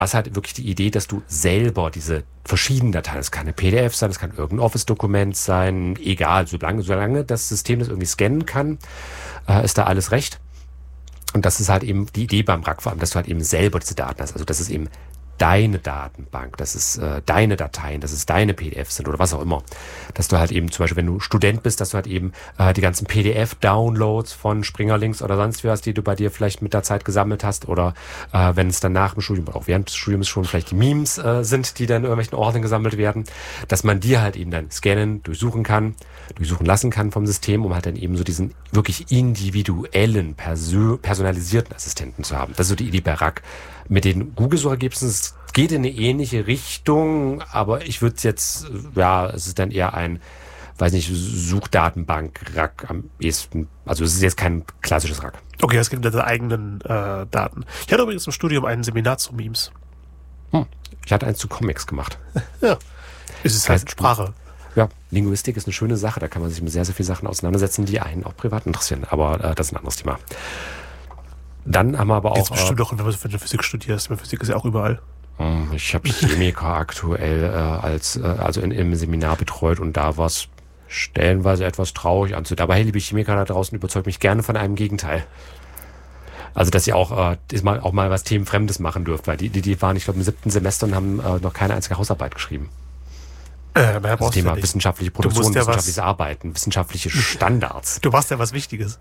hast halt wirklich die Idee, dass du selber diese verschiedenen Dateien, das kann eine PDF sein, das kann irgendein Office-Dokument sein, egal, solange das System das irgendwie scannen kann, ist da alles recht. Und das ist halt eben die Idee beim RAG vor allem, dass du halt eben selber diese Daten hast. Also das ist eben deine Datenbank, das ist deine Dateien, das ist deine PDFs sind oder was auch immer. Dass du halt eben zum Beispiel, wenn du Student bist, dass du halt eben die ganzen PDF-Downloads von Springerlinks oder sonst was, die du bei dir vielleicht mit der Zeit gesammelt hast oder wenn es dann nach dem Studium, auch während des Studiums schon vielleicht die Memes sind, die dann in irgendwelchen Ordnern gesammelt werden, dass man die halt eben dann scannen, durchsuchen lassen kann vom System, um halt dann eben so diesen wirklich individuellen, personalisierten Assistenten zu haben. Das ist so die Idee bei RAG. Mit den Google-Suchergebnissen, es geht in eine ähnliche Richtung, aber ich würde jetzt, es ist dann eher ein, weiß nicht, Suchdatenbank-RAG am ehesten. Also es ist jetzt kein klassisches RAG. Okay, es gibt deine eigenen Daten. Ich hatte übrigens im Studium ein Seminar zu Memes. Ich hatte eins zu Comics gemacht. Ja, es ist halt Sprache. Ja, Linguistik ist eine schöne Sache, da kann man sich mit sehr, sehr vielen Sachen auseinandersetzen, die einen auch privat interessieren, aber das ist ein anderes Thema. Dann haben wir aber auch... Jetzt bestimmt auch, wenn du Physik studierst, Physik ist ja auch überall. Ich habe Chemiker aktuell im Seminar betreut und da war es stellenweise etwas traurig anzusehen. Aber hey, liebe Chemiker da draußen, überzeugt mich gerne von einem Gegenteil. Also, dass ihr auch mal was Themenfremdes machen dürft, weil die waren, ich glaube, im 7. Semester und haben noch keine einzige Hausarbeit geschrieben. Das Thema wissenschaftliche Produktion, wissenschaftliches Arbeiten, wissenschaftliche Standards. Du machst ja was Wichtiges.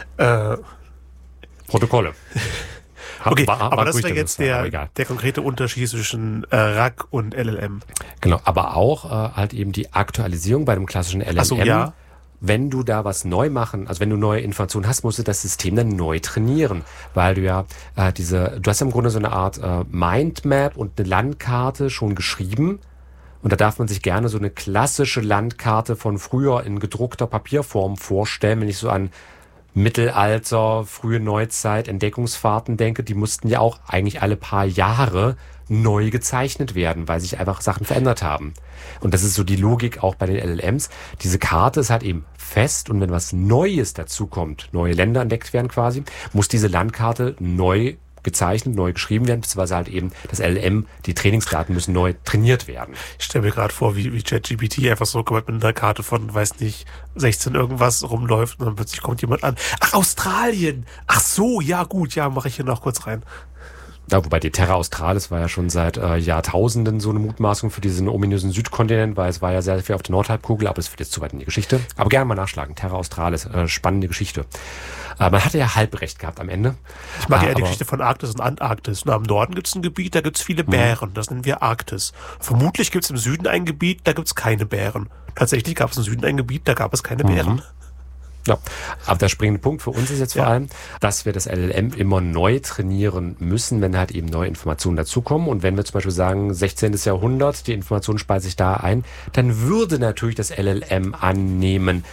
Protokolle. Okay, aber das wäre jetzt der konkrete Unterschied zwischen RAG und LLM. Genau, aber auch halt eben die Aktualisierung bei dem klassischen LLM. Ach so, ja. Wenn du da was neu machen, also wenn du neue Informationen hast, musst du das System dann neu trainieren, weil du ja du hast ja im Grunde so eine Art Mindmap und eine Landkarte schon geschrieben. Und da darf man sich gerne so eine klassische Landkarte von früher in gedruckter Papierform vorstellen, wenn ich so an Mittelalter, frühe Neuzeit, Entdeckungsfahrten denke, die mussten ja auch eigentlich alle paar Jahre neu gezeichnet werden, weil sich einfach Sachen verändert haben. Und das ist so die Logik auch bei den LLMs. Diese Karte ist halt eben fest und wenn was Neues dazukommt, neue Länder entdeckt werden quasi, muss diese Landkarte neu gezeichnet, neu geschrieben werden, beziehungsweise halt eben das LLM, die Trainingsdaten müssen neu trainiert werden. Ich stelle mir gerade vor, wie ChatGPT einfach so mit einer Karte von, weiß nicht, 16 irgendwas rumläuft und dann plötzlich kommt jemand an. Ach, Australien! Ach so, ja gut, ja, mache ich hier noch kurz rein. Ja, wobei die Terra Australis war ja schon seit Jahrtausenden so eine Mutmaßung für diesen ominösen Südkontinent, weil es war ja sehr viel auf der Nordhalbkugel, aber das führt jetzt zu weit in die Geschichte. Aber gerne mal nachschlagen. Terra Australis, spannende Geschichte. Man hatte ja Halbrecht gehabt am Ende. Ich mag ja die Geschichte von Arktis und Antarktis. Und am Norden gibt es ein Gebiet, da gibt es viele Bären. Das nennen wir Arktis. Vermutlich gibt es im Süden ein Gebiet, da gibt es keine Bären. Tatsächlich gab es im Süden ein Gebiet, da gab es keine Bären. Ja, aber der springende Punkt für uns ist jetzt vor allem, dass wir das LLM immer neu trainieren müssen, wenn halt eben neue Informationen dazukommen. Und wenn wir zum Beispiel sagen, 16. Jahrhundert, die Information speise ich da ein, dann würde natürlich das LLM annehmen,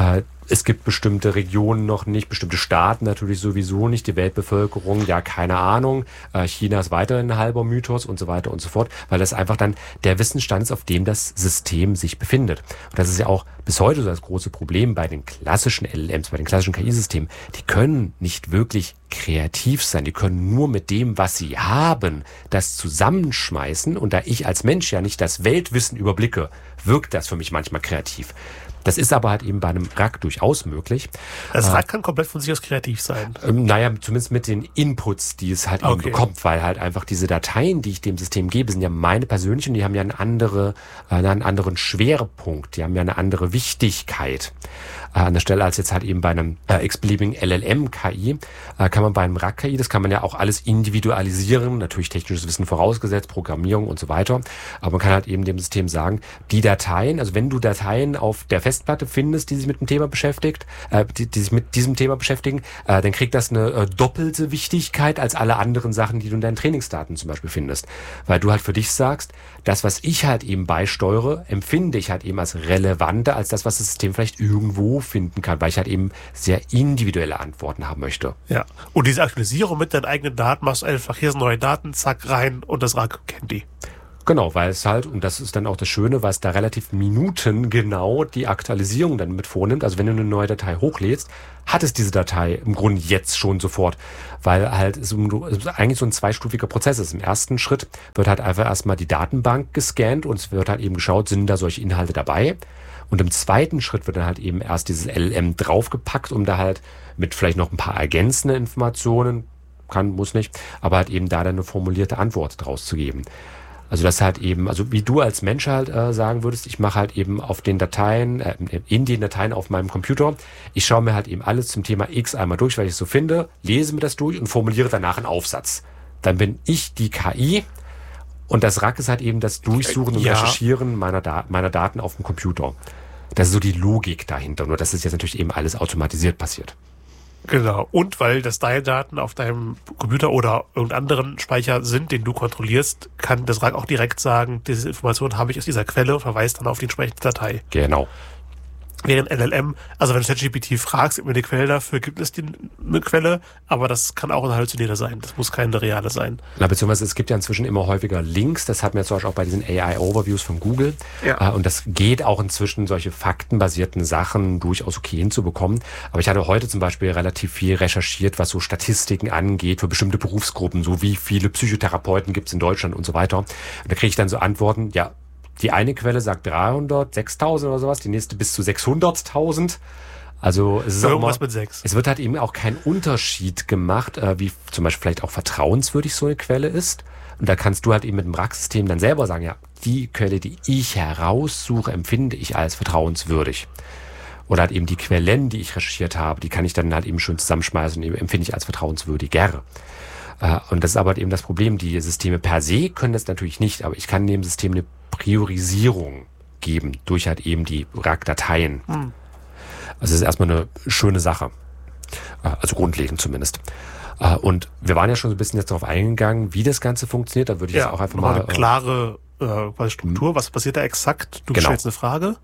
es gibt bestimmte Regionen noch nicht, bestimmte Staaten natürlich sowieso nicht, die Weltbevölkerung, ja, keine Ahnung, China ist weiterhin ein halber Mythos und so weiter und so fort, weil das einfach dann der Wissensstand ist, auf dem das System sich befindet. Und das ist ja auch bis heute so das große Problem bei den klassischen LLMs, bei den klassischen KI-Systemen. Die können nicht wirklich kreativ sein, die können nur mit dem, was sie haben, das zusammenschmeißen. Und da ich als Mensch ja nicht das Weltwissen überblicke, wirkt das für mich manchmal kreativ. Das ist aber halt eben bei einem RAG durchaus möglich. Das RAG kann komplett von sich aus kreativ sein. Zumindest mit den Inputs, die es halt eben bekommt, weil halt einfach diese Dateien, die ich dem System gebe, sind ja meine persönlichen, die haben ja einen anderen Schwerpunkt, die haben ja eine andere Wichtigkeit. An der Stelle als jetzt halt eben bei einem x-beliebigen LLM-KI, kann man bei einem RAG-KI, das kann man ja auch alles individualisieren, natürlich technisches Wissen vorausgesetzt, Programmierung und so weiter, aber man kann halt eben dem System sagen, die Dateien, also wenn du Dateien auf der Festplatte findest, die sich mit dem Thema beschäftigt, die sich mit diesem Thema beschäftigen, dann kriegt das eine doppelte Wichtigkeit als alle anderen Sachen, die du in deinen Trainingsdaten zum Beispiel findest, weil du halt für dich sagst, das, was ich halt eben beisteuere, empfinde ich halt eben als relevanter als das, was das System vielleicht irgendwo finden kann, weil ich halt eben sehr individuelle Antworten haben möchte. Ja, und diese Aktualisierung mit deinen eigenen Daten machst du einfach, hier sind neue Daten, zack, rein und das RAG kennt die. Genau, weil es halt, und das ist dann auch das Schöne, weil es da relativ minutengenau die Aktualisierung dann mit vornimmt. Also wenn du eine neue Datei hochlädst, hat es diese Datei im Grunde jetzt schon sofort, weil halt es eigentlich so ein zweistufiger Prozess ist. Im ersten Schritt wird halt einfach erstmal die Datenbank gescannt und es wird halt eben geschaut, sind da solche Inhalte dabei. Und im zweiten Schritt wird dann halt eben erst dieses LLM draufgepackt, um da halt mit vielleicht noch ein paar ergänzende Informationen, muss nicht, aber halt eben da dann eine formulierte Antwort draus zu geben. Also das halt eben, also wie du als Mensch halt sagen würdest, ich mache halt eben auf den Dateien, in den Dateien auf meinem Computer, ich schaue mir halt eben alles zum Thema X einmal durch, weil ich es so finde, lese mir das durch und formuliere danach einen Aufsatz. Dann bin ich die KI und das RAG ist halt eben das Durchsuchen und Recherchieren meiner Daten auf dem Computer. Das ist so die Logik dahinter, nur dass es jetzt natürlich eben alles automatisiert passiert. Genau. Und weil das deine Daten auf deinem Computer oder irgendeinem anderen Speicher sind, den du kontrollierst, kann das RAG auch direkt sagen, diese Information habe ich aus dieser Quelle und verweist dann auf die entsprechende Datei. Genau. Während LLM, also wenn du ChatGPT fragst, gibt mir eine Quelle dafür, gibt es eine Quelle, aber das kann auch ein Halluzinierter sein. Das muss keine reale sein. Na, beziehungsweise es gibt ja inzwischen immer häufiger Links. Das hat man zum Beispiel auch bei diesen AI-Overviews von Google. Ja. Und das geht auch inzwischen, solche faktenbasierten Sachen durchaus okay hinzubekommen. Aber ich hatte heute zum Beispiel relativ viel recherchiert, was so Statistiken angeht für bestimmte Berufsgruppen, so wie viele Psychotherapeuten gibt es in Deutschland und so weiter. Und da kriege ich dann so Antworten, ja, die eine Quelle sagt 300, 6.000 oder sowas, die nächste bis zu 600.000. Also es ist irgendwas mit 6. Es wird halt eben auch kein Unterschied gemacht, wie zum Beispiel vielleicht auch vertrauenswürdig so eine Quelle ist. Und da kannst du halt eben mit dem RAG-System dann selber sagen, ja, die Quelle, die ich heraussuche, empfinde ich als vertrauenswürdig. Oder halt eben die Quellen, die ich recherchiert habe, die kann ich dann halt eben schön zusammenschmeißen und empfinde ich als vertrauenswürdiger. Und das ist aber halt eben das Problem. Die Systeme per se können das natürlich nicht, aber ich kann dem System eine Priorisierung geben durch halt eben die RAG-Dateien. Also das ist erstmal eine schöne Sache. Also grundlegend zumindest. Und wir waren ja schon so ein bisschen jetzt darauf eingegangen, wie das Ganze funktioniert. Da würde ich jetzt auch einfach mal... eine klare Struktur. Was passiert da exakt? Du stellst eine Frage.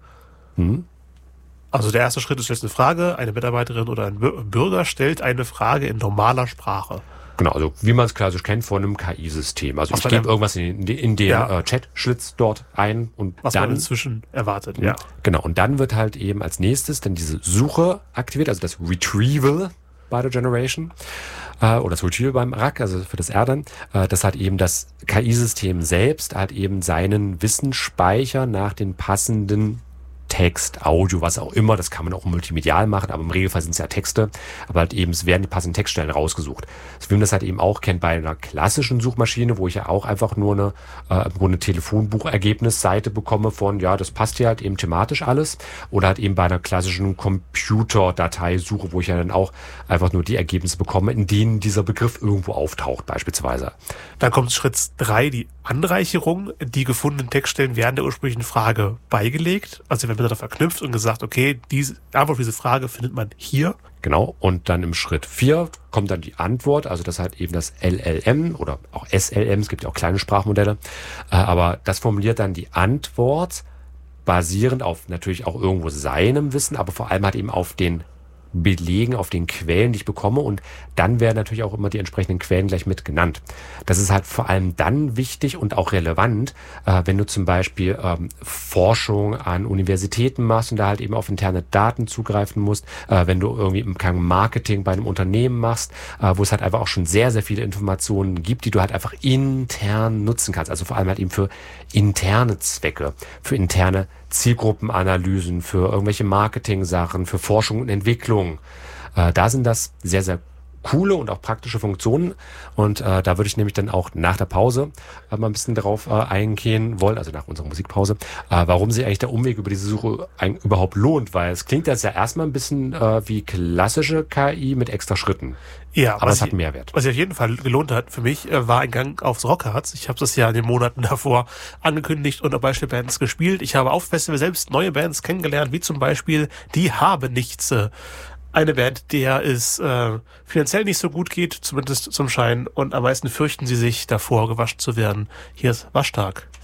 Also der erste Schritt ist, du stellst eine Frage. Eine Mitarbeiterin oder ein Bürger stellt eine Frage in normaler Sprache. Genau, also wie man es klassisch kennt von einem KI-System. Also ich gebe irgendwas in den Chat-Schlitz dort ein und was dann... man inzwischen erwartet, ja. Genau, und dann wird halt eben als nächstes dann diese Suche aktiviert, also das Retrieval by the Generation oder das Retrieval beim RAG, also für das R dann, das hat eben das KI-System selbst, hat eben seinen Wissensspeicher nach den passenden Text, Audio, was auch immer, das kann man auch multimedial machen, aber im Regelfall sind es ja Texte, aber halt eben, es werden die passenden Textstellen rausgesucht. So wie man das halt eben auch kennt bei einer klassischen Suchmaschine, wo ich ja auch einfach nur eine Telefonbuchergebnisseite bekomme von, ja, das passt ja halt eben thematisch alles, oder halt eben bei einer klassischen Computerdateisuche, wo ich ja dann auch einfach nur die Ergebnisse bekomme, in denen dieser Begriff irgendwo auftaucht, beispielsweise. Dann kommt Schritt 3, die Anreicherung. Die gefundenen Textstellen werden der ursprünglichen Frage beigelegt, also wenn miteinander verknüpft und gesagt, okay, diese Antwort auf diese Frage findet man hier. Genau, und dann im Schritt 4 kommt dann die Antwort, also das halt eben das LLM oder auch SLM, es gibt ja auch kleine Sprachmodelle, aber das formuliert dann die Antwort basierend auf natürlich auch irgendwo seinem Wissen, aber vor allem halt eben auf den Belegen, auf den Quellen, die ich bekomme, und dann werden natürlich auch immer die entsprechenden Quellen gleich mit genannt. Das ist halt vor allem dann wichtig und auch relevant, wenn du zum Beispiel Forschung an Universitäten machst und da halt eben auf interne Daten zugreifen musst, wenn du irgendwie im Marketing bei einem Unternehmen machst, wo es halt einfach auch schon sehr, sehr viele Informationen gibt, die du halt einfach intern nutzen kannst, also vor allem halt eben für interne Zwecke, für interne Zielgruppenanalysen, für irgendwelche Marketing-Sachen, für Forschung und Entwicklung. Da sind das sehr, sehr coole und auch praktische Funktionen. Und da würde ich nämlich dann auch nach der Pause mal ein bisschen darauf eingehen wollen, also nach unserer Musikpause, warum sich eigentlich der Umweg über diese Suche überhaupt lohnt. Weil es klingt jetzt ja erstmal ein bisschen wie klassische KI mit extra Schritten. Ja, aber es hat Mehrwert. Was sich auf jeden Fall gelohnt hat für mich, war ein Gang aufs Rockharz. Ich habe das ja in den Monaten davor angekündigt und auch Beispielbands gespielt. Ich habe auf Festival selbst neue Bands kennengelernt, wie zum Beispiel die Habenichts. Eine Band, der es finanziell nicht so gut geht, zumindest zum Schein, und am meisten fürchten sie sich davor, gewaschen zu werden. Hier ist Waschtag.